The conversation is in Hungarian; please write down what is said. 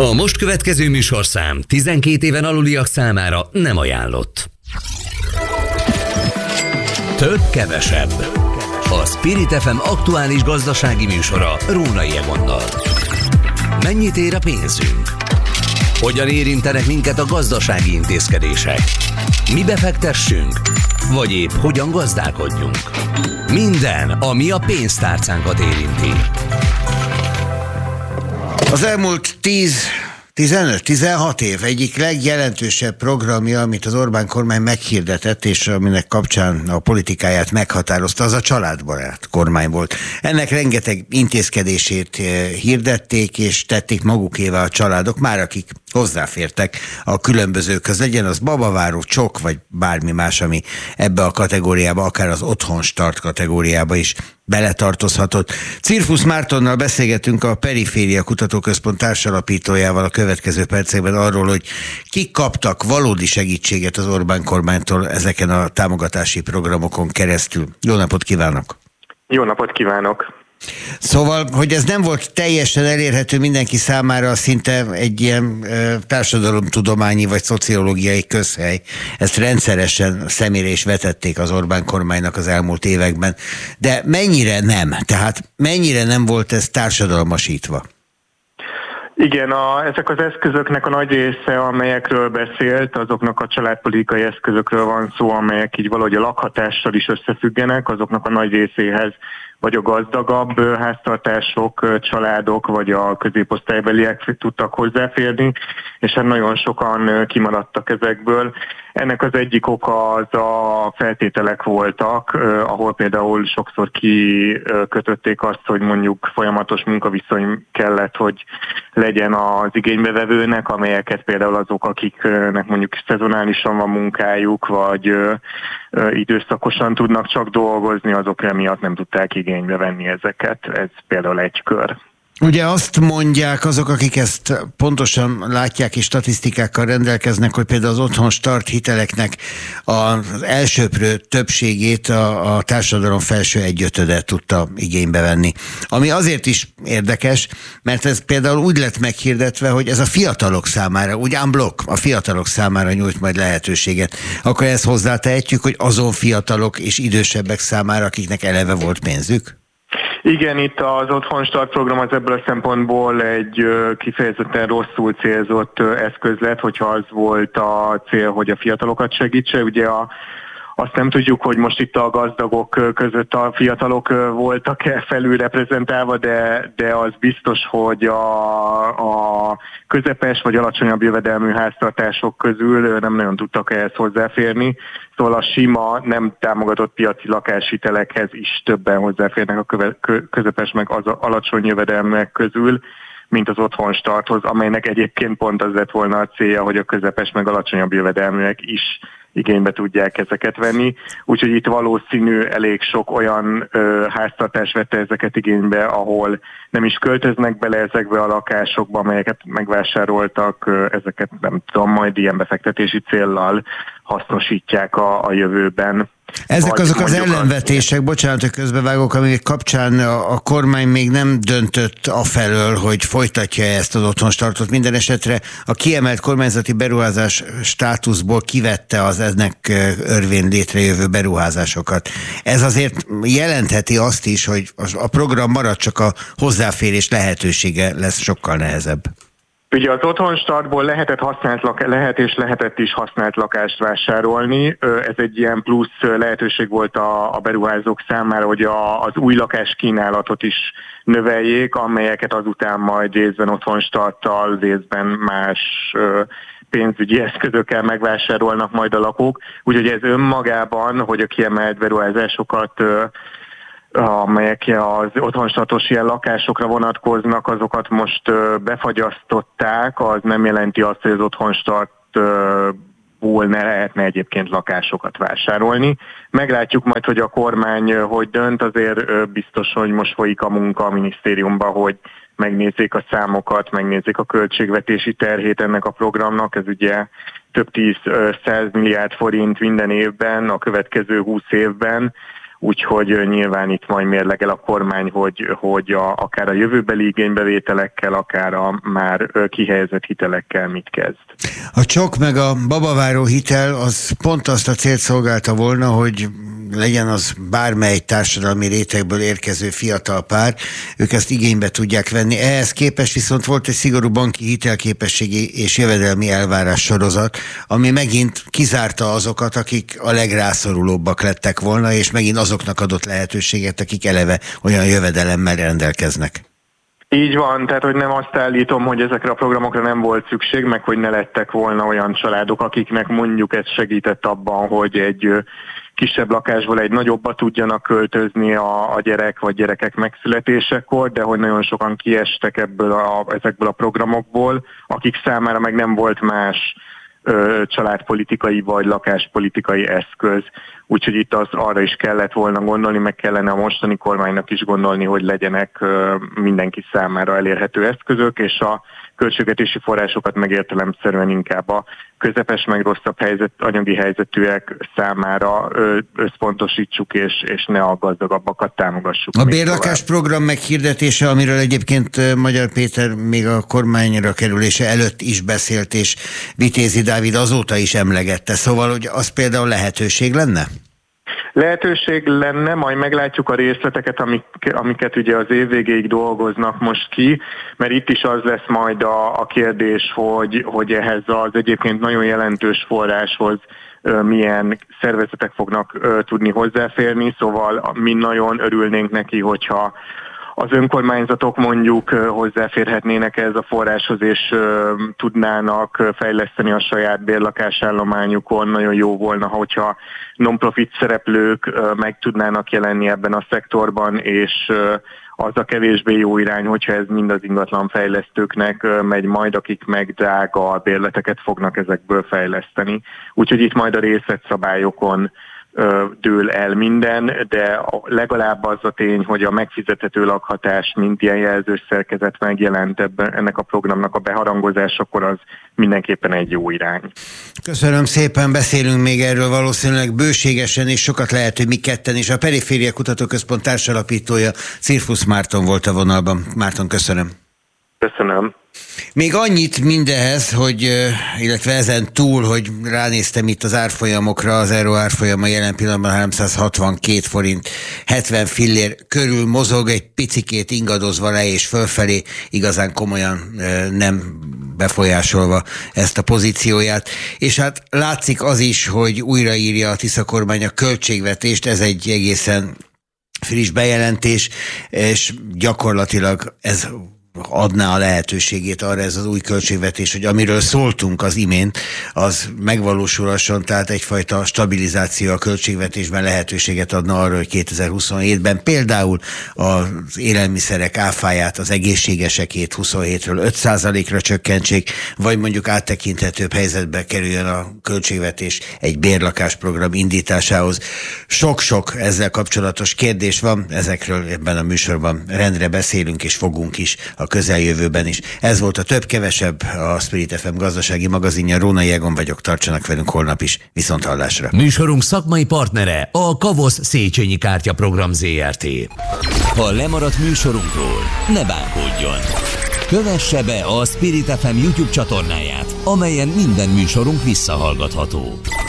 A most következő műsorszám 12 éven aluliak számára nem ajánlott. Több kevesebb. A Spirit FM aktuális gazdasági műsora Rónai Egonnal. Mennyit ér a pénzünk? Hogyan érintenek minket a gazdasági intézkedések? Mi befektessünk? Vagy épp hogyan gazdálkodjunk? Minden, ami a pénztárcánkat érinti. Az elmúlt 15-16 év egyik legjelentősebb programja, amit az Orbán kormány meghirdetett, és aminek kapcsán a politikáját meghatározta, az a családbarát kormány volt. Ennek rengeteg intézkedését hirdették, és tették magukévá a családok, már akik hozzáfértek a különbözőkhöz, legyen az babaváró, csok, vagy bármi más, ami ebbe a kategóriába, akár az otthon start kategóriába is beletartozhatott. Cirfusz Mártonnal beszélgetünk, a Periféria Kutatóközpont társalapítójával a következő percekben arról, hogy kik kaptak valódi segítséget az Orbán kormánytól ezeken a támogatási programokon keresztül. Jó napot kívánok! Jó napot kívánok! Szóval, hogy ez nem volt teljesen elérhető mindenki számára, szinte egy ilyen társadalomtudományi vagy szociológiai közhely. Ezt rendszeresen szemére is vetették az Orbán kormánynak az elmúlt években. De mennyire nem? Tehát mennyire nem volt ez társadalmasítva? Igen, ezek az eszközöknek a nagy része, amelyekről beszélt, azoknak a családpolitikai eszközökről van szó, amelyek így valahogy a lakhatással is összefüggenek, azoknak a nagy részéhez vagy a gazdagabb háztartások, családok, vagy a középosztálybeliek tudtak hozzáférni, és hát nagyon sokan kimaradtak ezekből. Ennek az egyik oka az a feltételek voltak, ahol például sokszor kikötötték azt, hogy mondjuk folyamatos munkaviszony kellett, hogy legyen az igénybevevőnek, amelyeket például azok, akiknek mondjuk szezonálisan van munkájuk, vagy időszakosan tudnak csak dolgozni, azok emiatt nem tudták igénybe venni ezeket. Ez például egy kör. Ugye azt mondják azok, akik ezt pontosan látják és statisztikákkal rendelkeznek, hogy például az otthon start hiteleknek az elsöprő többségét a társadalom felső egyötöde tudta igénybe venni. Ami azért is érdekes, mert ez például úgy lett meghirdetve, hogy ez a fiatalok számára, úgy en bloc a fiatalok számára nyújt majd lehetőséget. Akkor ezt hozzátehetjük, hogy azon fiatalok és idősebbek számára, akiknek eleve volt pénzük? Igen, itt az Otthon Start program az ebből a szempontból egy kifejezetten rosszul célzott eszköz lett, hogyha az volt a cél, hogy a fiatalokat segítse. Ugye azt nem tudjuk, hogy most itt a gazdagok között a fiatalok voltak-e felülreprezentálva, de az biztos, hogy a közepes vagy alacsonyabb jövedelmű háztartások közül nem nagyon tudtak ehhez hozzáférni. Szóval a sima, nem támogatott piaci lakáshitelekhez is többen hozzáférnek a közepes meg az alacsony jövedelmek közül, mint az Otthon Starthoz, amelynek egyébként pont az lett volna a célja, hogy a közepes meg alacsonyabb jövedelműek is igénybe tudják ezeket venni. Úgyhogy itt valószínű elég sok olyan háztartás vette ezeket igénybe, ahol nem is költöznek bele ezekbe a lakásokba, amelyeket megvásároltak, ezeket nem tudom, majd ilyen befektetési céllal hasznosítják a jövőben. Ezek azok az ellenvetések, bocsánat, hogy közbevágok, amik kapcsán a kormány még nem döntött afelől, hogy folytatja ezt az Otthon Startot. Minden esetre a kiemelt kormányzati beruházás státuszból kivette az ennek örvén létrejövő beruházásokat. Ez azért jelentheti azt is, hogy a program marad, csak a hozzáférés lehetősége lesz sokkal nehezebb. Ugye az Otthon Startból lehetett is használt lakást vásárolni. Ez egy ilyen plusz lehetőség volt a beruházók számára, hogy az új lakás kínálatot is növeljék, amelyeket azután majd részben Otthon Starttal, részben más pénzügyi eszközökkel megvásárolnak majd a lakók. Úgyhogy ez önmagában, hogy a kiemelt beruházásokat amelyek az otthonstartos ilyen lakásokra vonatkoznak, azokat most befagyasztották, az nem jelenti azt, hogy az otthonstartból ne lehetne egyébként lakásokat vásárolni. Meglátjuk majd, hogy a kormány hogy dönt, azért biztos, hogy most folyik a munka a minisztériumban, hogy megnézzék a számokat, megnézzék a költségvetési terhét ennek a programnak, ez ugye több 10-100 milliárd forint minden évben, a következő 20 évben, úgyhogy nyilván itt majd mérlegel a kormány, hogy akár a jövőbeli igénybevételekkel, akár a már kihelyezett hitelekkel mit kezd. A csok meg a babaváró hitel az pont azt a célt szolgálta volna, hogy legyen az bármely társadalmi rétegből érkező fiatal pár, ők ezt igénybe tudják venni. Ehhez képest viszont volt egy szigorú banki hitelképességi és jövedelmi elvárás sorozat, ami megint kizárta azokat, akik a legrászorulóbbak lettek volna, és megint azoknak adott lehetőséget, akik eleve olyan jövedelemmel rendelkeznek. Így van, tehát hogy nem azt állítom, hogy ezekre a programokra nem volt szükség, meg hogy ne lettek volna olyan családok, akiknek mondjuk ez segített abban, hogy egy kisebb lakásból egy nagyobba tudjanak költözni a gyerek vagy gyerekek megszületésekor, de hogy nagyon sokan kiestek ezekből a programokból, akik számára meg nem volt más családpolitikai vagy lakáspolitikai eszköz. Úgyhogy itt arra is kellett volna gondolni, meg kellene a mostani kormánynak is gondolni, hogy legyenek mindenki számára elérhető eszközök, és a költségvetési forrásokat meg értelemszerűen inkább a közepes meg rosszabb anyagi helyzetűek számára összpontosítsuk, és ne a gazdagabbakat támogassuk. A bérlakás program meghirdetése, amiről egyébként Magyar Péter még a kormányra kerülése előtt is beszélt, és Vitézi Dávid azóta is emlegette. Szóval, hogy az például lehetőség lenne? Lehetőség lenne, majd meglátjuk a részleteket, amiket ugye az év végéig dolgoznak most ki, mert itt is az lesz majd a kérdés, hogy ehhez az egyébként nagyon jelentős forráshoz milyen szervezetek fognak tudni hozzáférni, szóval mi nagyon örülnénk neki, hogyha az önkormányzatok mondjuk hozzáférhetnének ehhez a forráshoz, és tudnának fejleszteni a saját bérlakásállományukon. Nagyon jó volna, hogyha non-profit szereplők meg tudnának jelenni ebben a szektorban, és az a kevésbé jó irány, hogyha ez mind az ingatlanfejlesztőknek megy majd, akik meg drága bérleteket fognak ezekből fejleszteni. Úgyhogy itt majd a részletszabályokon dől el minden, de legalább az a tény, hogy a megfizethető lakhatás, mint ilyen jelzős szerkezet megjelent ennek a programnak a beharangozásakor, az mindenképpen egy jó irány. Köszönöm szépen, beszélünk még erről valószínűleg bőségesen, és sokat lehet, hogy mi ketten, és a Periféria Kutatóközpont társalapítója Cirfusz Márton volt a vonalban. Márton, köszönöm. Köszönöm. Még annyit mindehez, illetve ezen túl, hogy ránéztem itt az árfolyamokra, az euró árfolyama jelen pillanatban 362 forint 70 fillér körül mozog, egy picikét ingadozva le és fölfelé, igazán komolyan nem befolyásolva ezt a pozícióját. És hát látszik az is, hogy újraírja a Tisza kormány a költségvetést, ez egy egészen friss bejelentés, és gyakorlatilag ez adná a lehetőségét arra ez az új költségvetés, hogy amiről szóltunk az imént, az megvalósulhasson, tehát egyfajta stabilizáció a költségvetésben lehetőséget adna arra, hogy 2027-ben például az élelmiszerek áfáját, az egészségesekét 27-ről 5%-ra csökkentsék, vagy mondjuk áttekinthetőbb helyzetbe kerüljön a költségvetés egy bérlakásprogram indításához. Sok-sok ezzel kapcsolatos kérdés van, ezekről ebben a műsorban rendre beszélünk, és fogunk is a közeljövőben is. Ez volt a Több-Kevesebb, a Spirit FM gazdasági magazinja. Rónai Egon vagyok, tartsanak velünk holnap is. Viszonthallásra. Műsorunk szakmai partnere a Kavosz Széchenyi Kártyaprogram ZRT. Ha lemaradt műsorunkról, ne bánkodjon. Kövesse be a Spirit FM YouTube csatornáját, amelyen minden műsorunk visszahallgatható.